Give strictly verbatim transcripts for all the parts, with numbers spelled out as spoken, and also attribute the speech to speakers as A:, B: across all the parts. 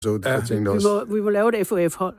A: Så ja. Jeg tænkte også...
B: vi, må, vi må lave et F O F-hold.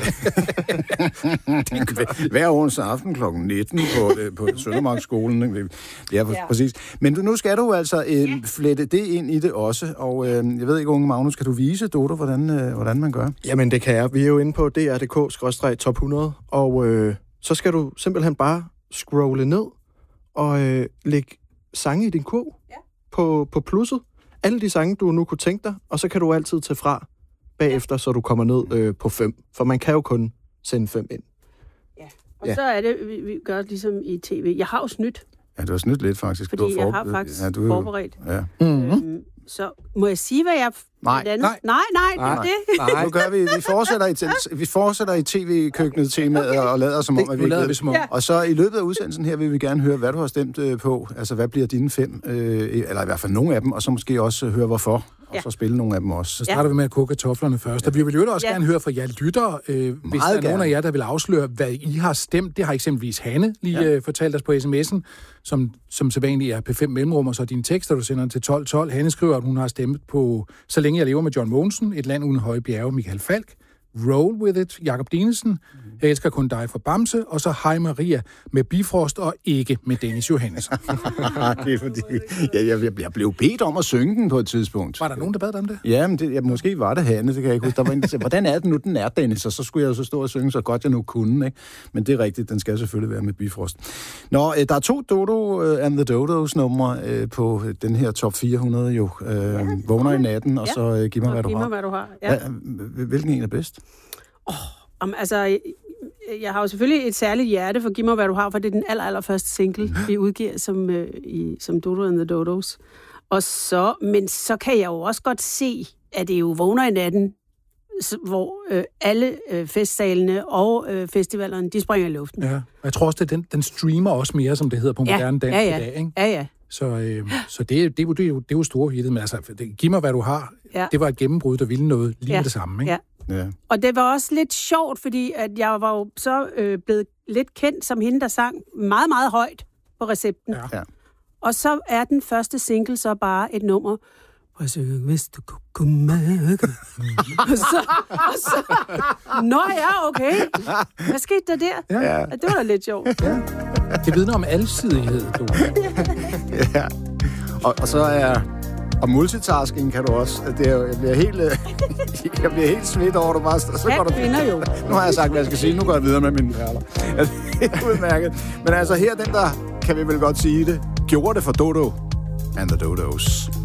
A: Hver onsdag aften klokken nitten på, på Søndermarksskolen. Det er ja. Præcis. Men du, nu skal du altså øh, ja. flette det ind i det også. Og øh, jeg ved ikke, unge Magnus, kan du vise, Dodo, hvordan, øh, hvordan man gør?
C: Jamen, det kan jeg. Vi er jo inde på d r punktum d k skråstreg top hundrede, og øh, så skal du simpelthen bare scrolle ned og øh, lægge sange i din kurv ja. på, på plusset. Alle de sange, du nu kunne tænke dig, og så kan du altid tage fra bagefter, så du kommer ned øh, på fem. For man kan jo kun sende fem ind.
B: Ja, og ja. så er det, vi, vi gør ligesom i tv. Jeg har jo snydt.
A: Ja, du har snydt lidt, faktisk.
B: Fordi
A: du har
B: for... jeg har faktisk ja, du... forberedt.
A: Ja.
B: Mm-hmm. Øhm, så må jeg sige, hvad jeg...
A: Nej,
B: nej, nej, nej, nej, det er det.
A: Nej, nu gør vi, vi fortsætter i, t- vi fortsætter i tv-køkkenet temaet okay. og lader som om, at vi ikke ved. Ja. Og så i løbet af udsendelsen her vil vi gerne høre, hvad du har stemt øh, på. Altså, hvad bliver dine fem? Øh, eller i hvert fald nogle af dem, og så måske også høre, hvorfor. Og ja. så spille nogle af dem også.
D: Så starter ja. vi med at koge kartoflerne først. Og vi vil jo også ja. gerne høre fra jer lyttere, øh, hvis der er gerne. nogen af jer, der vil afsløre, hvad I har stemt. Det har eksempelvis Hanne lige ja. øh, fortalt os på sms'en, som, som sædvanligt er P fem mellemrum, og så dine tekster, du sender til tolv tolv. Hanne skriver, at hun har stemt på Så længe jeg lever med John Mogensen, Et land uden høje bjerge, Michael Falk, Roll with it, Jakob Dinesen, mm. Jeg elsker kun dig for Bamse, og så Hej Maria med Bifrost og ikke med Dennis Johannesson.
A: Det er fordi, jeg, jeg, jeg blev bedt om at synge den på et tidspunkt.
D: Var der nogen, der bad dig om det?
A: Ja, men det, ja, måske var det Hanne, det kan jeg ikke huske. Der var en, der sagde, hvordan er det nu, den er, Dennis? Og så skulle jeg jo så stå og synge, så godt jeg nu kunne, ikke? Men det er rigtigt, den skal selvfølgelig være med Bifrost. Nå, der er to Dodo uh, and the Dodos numre uh, på den her top fire hundrede jo. Uh, ja. Vågner i natten, og ja. så uh, giv mig, hvad du
B: giv
A: har.
B: Mig, hvad du har. Ja.
A: Hva, hvilken en er bedst?
B: Åh, oh, altså, jeg, jeg har jo selvfølgelig et særligt hjerte for Giv mig, hvad du har, for det er den aller, aller første single, vi udgiver som, øh, i, som Dodo and the Dodos. Og så, men så kan jeg jo også godt se, at det jo vågner i natten, hvor øh, alle øh, festsalene og øh, festivalerne, de springer i luften.
D: Ja, jeg tror også, at den, den streamer også mere, som det hedder på moderne ja, dansk
B: ja, ja.
D: i dag, ikke?
B: Ja, ja.
D: Så, øh, så det, det, det, det, er jo, det er jo store hittet, men altså, det, Giv mig, hvad du har, ja. det var et gennembrud, der ville noget lige ja. med det samme, ikke?
B: Ja. Ja. Og det var også lidt sjovt, fordi at jeg var jo så øh, blevet lidt kendt som hende, der sang meget, meget højt på recepten.
A: Ja.
B: Og så er den første single så bare et nummer. Og så, hvis du kunne mærke. og så, og så, nå ja, okay. Hvad skete der der?
A: Ja.
B: Ja, det var da lidt sjovt. Ja.
D: Det vidner om alsidighed, du.
A: ja. Og, og så er... Og multitasking kan du også. Det er jo, jeg bliver helt, jeg bliver helt svedt over, du bare... Så
B: ja,
A: går du,
B: jo.
A: Nu har jeg sagt, hvad jeg skal sige. Nu går jeg videre med mine perler. Altså, det er udmærket. Men altså her, den der, kan vi vel godt sige det, gjorde det for Dodo and the Dodos.